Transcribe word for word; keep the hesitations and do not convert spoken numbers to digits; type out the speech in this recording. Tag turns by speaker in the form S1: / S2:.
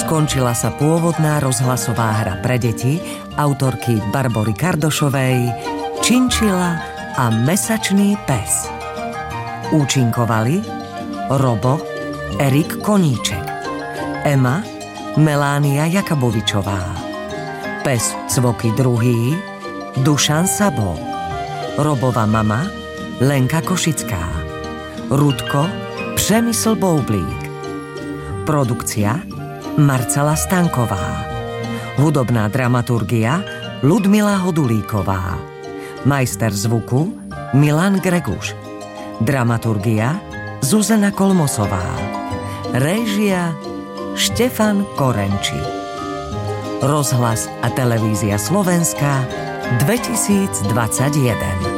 S1: Skončila sa pôvodná rozhlasová hra pre deti autorky Barbory Kardošovej Činčila a mesačný pes. Účinkovali Robo, Erik Koníček, Ema, Melánia Jakabovičová, pes Cvoky druhý, Dušan Sabo, Robova mama, Lenka Košická, Rudko, Přemysl Boublík. Produkcia Marcela Stanková. Hudobná dramaturgia Ludmila Hodulíková. Majster zvuku Milan Greguš. Dramaturgia Zuzana Kolmosová. Réžia Štefan Korenči. Rozhlas a televízia Slovenska dvetisícdvadsaťjeden.